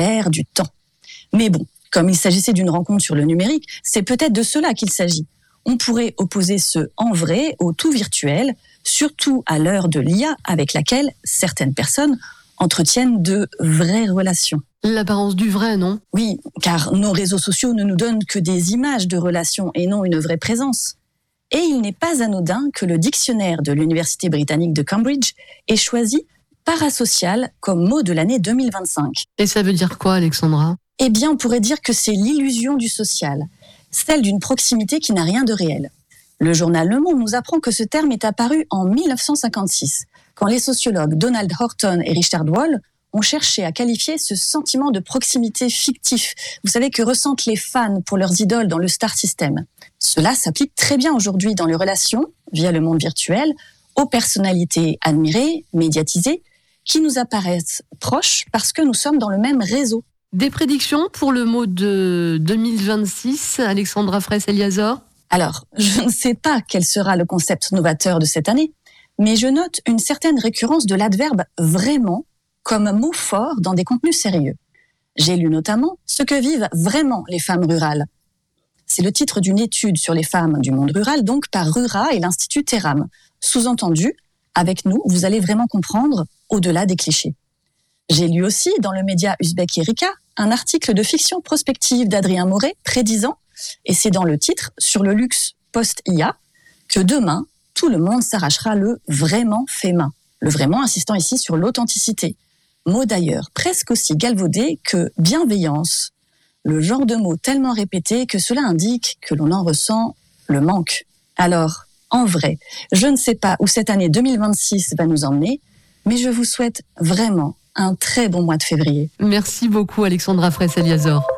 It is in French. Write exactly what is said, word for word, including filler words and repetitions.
l'air du temps. Mais bon, comme il s'agissait d'une rencontre sur le numérique, c'est peut-être de cela qu'il s'agit. On pourrait opposer ce « en vrai » au tout virtuel, surtout à l'heure de l'I A avec laquelle certaines personnes entretiennent de vraies relations. L'apparence du vrai, non ? Oui, car nos réseaux sociaux ne nous donnent que des images de relations et non une vraie présence. Et il n'est pas anodin que le dictionnaire de l'Université britannique de Cambridge ait choisi « parasocial » comme mot de l'année deux mille vingt-cinq. Et ça veut dire quoi, Alexandra ? Eh bien, on pourrait dire que c'est l'illusion du social, celle d'une proximité qui n'a rien de réel. Le journal Le Monde nous apprend que ce terme est apparu en dix-neuf cent cinquante-six, quand les sociologues Donald Horton et Richard Wall ont cherché à qualifier ce sentiment de proximité fictif, vous savez, que ressentent les fans pour leurs idoles dans le star system. Cela s'applique très bien aujourd'hui dans les relations, via le monde virtuel, aux personnalités admirées, médiatisées, qui nous apparaissent proches parce que nous sommes dans le même réseau. Des prédictions pour le mot de deux mille vingt-six, Alexandra Fraisse-Eliazor ? Alors, je ne sais pas quel sera le concept novateur de cette année, mais je note une certaine récurrence de l'adverbe « vraiment » comme mot fort dans des contenus sérieux. J'ai lu notamment « ce que vivent vraiment les femmes rurales ». C'est le titre d'une étude sur les femmes du monde rural, donc par Rura et l'Institut Terram. Sous-entendu, avec nous, vous allez vraiment comprendre au-delà des clichés. J'ai lu aussi dans le média Uzbek Erika un article de fiction prospective d'Adrien Moret prédisant, et c'est dans le titre, sur le luxe post-I A, que demain, tout le monde s'arrachera le « vraiment » fait main. Le « vraiment » insistant ici sur l'authenticité. Mot d'ailleurs presque aussi galvaudé que « bienveillance », le genre de mot tellement répété que cela indique que l'on en ressent le manque. Alors, en vrai, je ne sais pas où cette année deux mille vingt-six va nous emmener, mais je vous souhaite vraiment un très bon mois de février. Merci beaucoup Alexandra Fraisse-Eliazor.